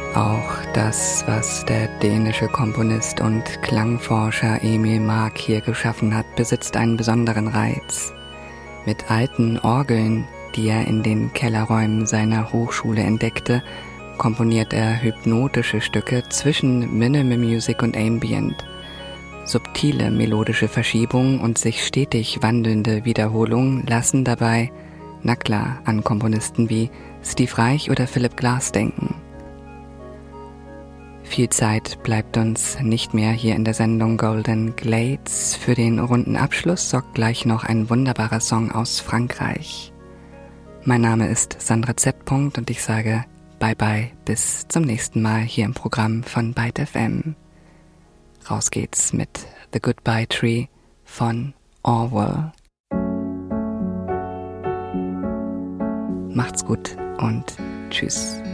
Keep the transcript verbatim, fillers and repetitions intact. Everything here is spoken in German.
Auch das, was der dänische Komponist und Klangforscher Emil Mark hier geschaffen hat, besitzt einen besonderen Reiz. Mit alten Orgeln, die er in den Kellerräumen seiner Hochschule entdeckte, komponiert er hypnotische Stücke zwischen Minimal Music und Ambient. Subtile melodische Verschiebungen und sich stetig wandelnde Wiederholungen lassen dabei, na klar, an Komponisten wie Steve Reich oder Philip Glass denken. Viel Zeit bleibt uns nicht mehr hier in der Sendung Golden Glades. Für den runden Abschluss sorgt gleich noch ein wunderbarer Song aus Frankreich. Mein Name ist Sandra Z. und ich sage bye bye, bis zum nächsten Mal hier im Programm von Byte F M. Raus geht's mit The Goodbye Tree von Orwell. Macht's gut und tschüss.